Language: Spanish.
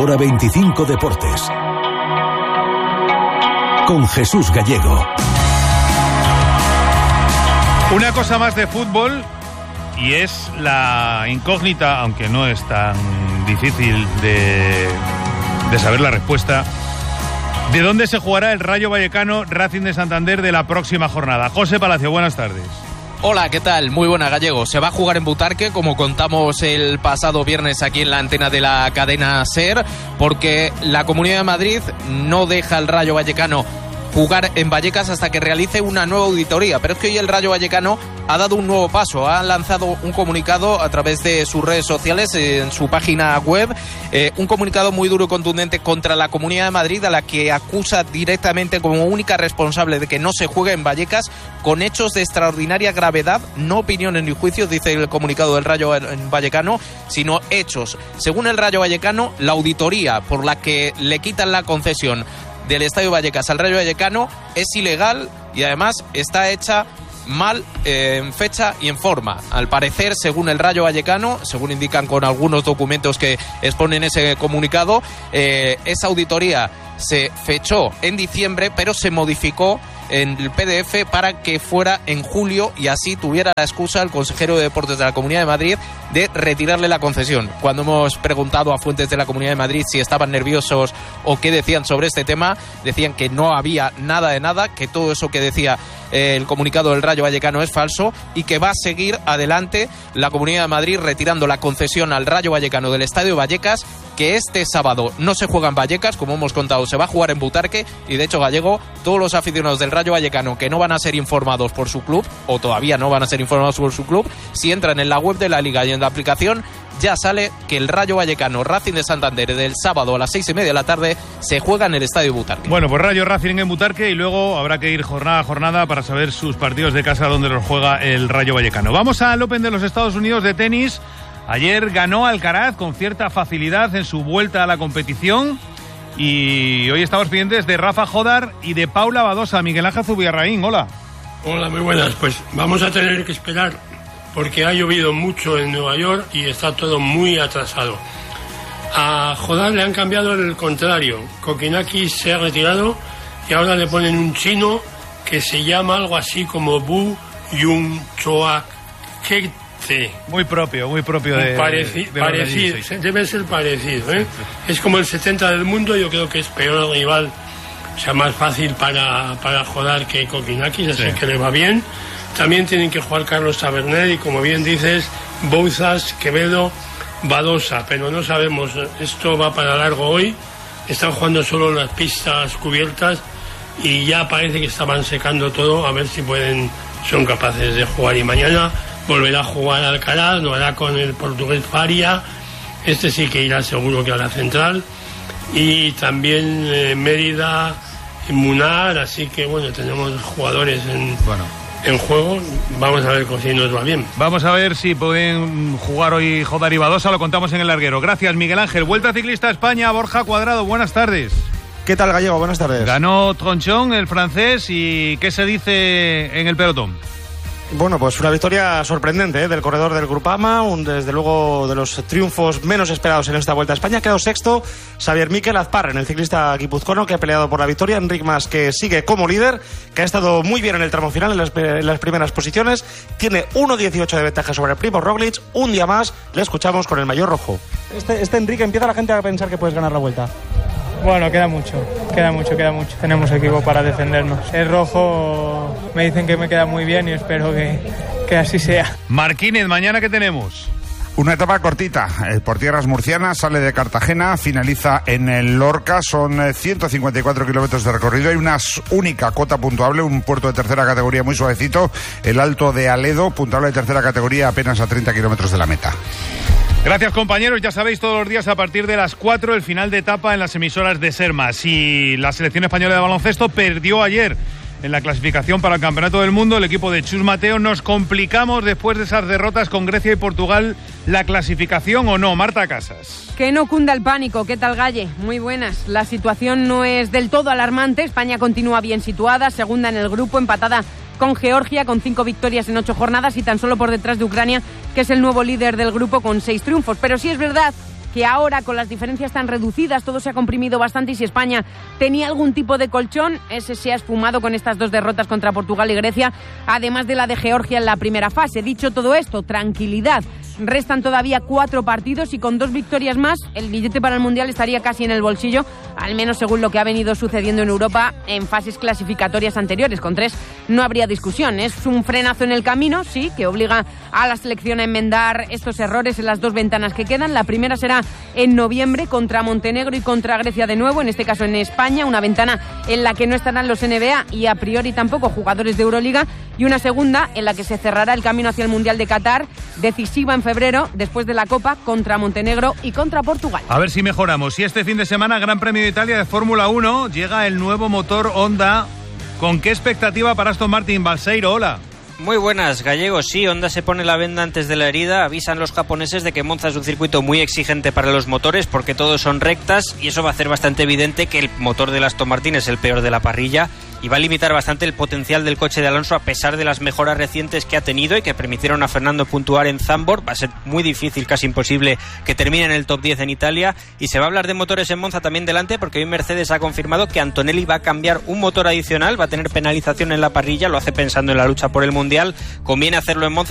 Hora 25 Deportes. Con Jesús Gallego. Una cosa más de fútbol, y es la incógnita, aunque no es tan difícil de saber la respuesta, ¿de dónde se jugará el Rayo Vallecano Racing de Santander de la próxima jornada? José Palacio, buenas tardes. Hola, ¿qué tal? Muy buena, Gallego. Se va a jugar en Butarque, como contamos el pasado viernes aquí en la antena de la cadena SER, porque la Comunidad de Madrid no deja al Rayo Vallecano jugar en Vallecas hasta que realice una nueva auditoría. Pero es que hoy el Rayo Vallecano ha dado un nuevo paso, ha lanzado un comunicado a través de sus redes sociales, en su página web, un comunicado muy duro y contundente contra la Comunidad de Madrid, a la que acusa directamente como única responsable de que no se juegue en Vallecas, con hechos de extraordinaria gravedad, no opiniones ni juicios, dice el comunicado del Rayo Vallecano, sino hechos. Según el Rayo Vallecano, la auditoría por la que le quitan la concesión del Estadio Vallecas al Rayo Vallecano es ilegal y además está hecha mal en fecha y en forma. Al parecer, según el Rayo Vallecano, según indican con algunos documentos que exponen ese comunicado, esa auditoría se fechó en diciembre, pero se modificó en el PDF para que fuera en julio y así tuviera la excusa el consejero de Deportes de la Comunidad de Madrid de retirarle la concesión. Cuando hemos preguntado a fuentes de la Comunidad de Madrid si estaban nerviosos o qué decían sobre este tema, decían que no había nada de nada, que todo eso que decía el comunicado del Rayo Vallecano es falso y que va a seguir adelante la Comunidad de Madrid retirando la concesión al Rayo Vallecano del Estadio Vallecas, que este sábado no se juega en Vallecas, como hemos contado, se va a jugar en Butarque y de hecho, Gallego, todos los aficionados del Rayo Vallecano que no van a ser informados por su club o todavía no van a ser informados por su club, si entran en la web de la Liga y en la aplicación, ya sale que el Rayo Vallecano Racing de Santander del sábado a las 6:30 de la tarde se juega en el Estadio Butarque. Bueno, pues Rayo Racing en Butarque y luego habrá que ir jornada a jornada para saber sus partidos de casa donde los juega el Rayo Vallecano. Vamos al Open de los Estados Unidos de tenis. Ayer ganó Alcaraz con cierta facilidad en su vuelta a la competición y hoy estamos pendientes de Rafa Jodar y de Paula Badosa. Miguel Ángel Zubiarraín, hola. Hola, muy buenas. Pues vamos a tener que esperar porque ha llovido mucho en Nueva York y está todo muy atrasado. A Jodar le han cambiado el contrario. Kokinakis se ha retirado y ahora le ponen un chino que se llama algo así como Bu Yung Choa Kete. Muy propio de parecido, debe ser parecido, ¿eh? Es como el 70 del mundo, yo creo que es peor rival, o sea, más fácil para Jodar que Kokinakis, así que le va bien. También tienen que jugar Carlos Taberner y, como bien dices, Bouzas, Quevedo, Badosa, pero no sabemos, esto va para largo hoy. Están jugando solo en las pistas cubiertas y ya parece que estaban secando todo, a ver si son capaces de jugar. Y mañana volverá a jugar Alcaraz, lo hará con el portugués Faria, este sí que irá seguro que a la central, y también Mérida y Munar, así que bueno, tenemos jugadores en juego. Vamos a ver si nos va bien. Vamos a ver si pueden jugar hoy Jodar y Badosa, lo contamos en el larguero. Gracias, Miguel Ángel. Vuelta ciclista a España, Borja Cuadrado, buenas tardes. ¿Qué tal, Gallego? Buenas tardes. Ganó Tronchón, el francés, y ¿qué se dice en el pelotón? Bueno, pues una victoria sorprendente del corredor del Grupama, desde luego de los triunfos menos esperados en esta Vuelta a España. Quedó sexto Xavier Miquel Azparren, el ciclista guipuzcoano que ha peleado por la victoria. Enric Mas, que sigue como líder, que ha estado muy bien en el tramo final, en las primeras posiciones. Tiene 1.18 de ventaja sobre Primo Roglic. Un día más le escuchamos con el maillot rojo. Este Enrique, empieza la gente a pensar que puedes ganar la Vuelta. Bueno, queda mucho. Tenemos equipo para defendernos. El rojo me dicen que me queda muy bien y espero que así sea. Marquínez, ¿mañana qué tenemos? Una etapa cortita, por tierras murcianas, sale de Cartagena, finaliza en el Lorca, son 154 kilómetros de recorrido, hay una única cota puntuable, un puerto de tercera categoría muy suavecito, el Alto de Aledo, puntuable de tercera categoría apenas a 30 kilómetros de la meta. Gracias, compañeros. Ya sabéis, todos los días a partir de las 4 el final de etapa en las emisoras de Sermas. Y la selección española de baloncesto perdió ayer en la clasificación para el Campeonato del Mundo. El equipo de Chus Mateo. Nos complicamos después de esas derrotas con Grecia y Portugal la clasificación, ¿o no? Marta Casas. Que no cunda el pánico. ¿Qué tal, Galle? Muy buenas. La situación no es del todo alarmante. España continúa bien situada, segunda en el grupo, empatada con Georgia, con 5 victorias en 8 jornadas y tan solo por detrás de Ucrania, que es el nuevo líder del grupo con 6 triunfos. Pero sí es verdad que ahora con las diferencias tan reducidas todo se ha comprimido bastante y si España tenía algún tipo de colchón, ese se ha esfumado con estas 2 derrotas contra Portugal y Grecia, además de la de Georgia en la primera fase. Dicho todo esto, tranquilidad. Restan todavía 4 partidos y con 2 victorias más el billete para el Mundial estaría casi en el bolsillo, al menos según lo que ha venido sucediendo en Europa en fases clasificatorias anteriores. Con 3 no habría discusión. Es un frenazo en el camino, sí, que obliga a la selección a enmendar estos errores en las 2 ventanas que quedan. La primera será en noviembre contra Montenegro y contra Grecia de nuevo, en este caso en España, una ventana en la que no estarán los NBA y a priori tampoco jugadores de Euroliga, y una segunda en la que se cerrará el camino hacia el Mundial de Qatar, decisiva en febrero, después de la Copa, contra Montenegro y contra Portugal. A ver si mejoramos. Y este fin de semana, Gran Premio de Italia de Fórmula 1, llega el nuevo motor Honda. ¿Con qué expectativa para Aston Martin? Balseiro, hola. Muy buenas, Gallegos. Sí, Honda se pone la venda antes de la herida. Avisan los japoneses de que Monza es un circuito muy exigente para los motores porque todos son rectas y eso va a hacer bastante evidente que el motor del Aston Martin es el peor de la parrilla y va a limitar bastante el potencial del coche de Alonso a pesar de las mejoras recientes que ha tenido y que permitieron a Fernando puntuar en Zandvoort. Va a ser muy difícil, casi imposible, que termine en el top 10 en Italia. Y se va a hablar de motores en Monza también delante porque hoy Mercedes ha confirmado que Antonelli va a cambiar un motor adicional, va a tener penalización en la parrilla, lo hace pensando en la lucha por el Mundial. Conviene hacerlo en Monza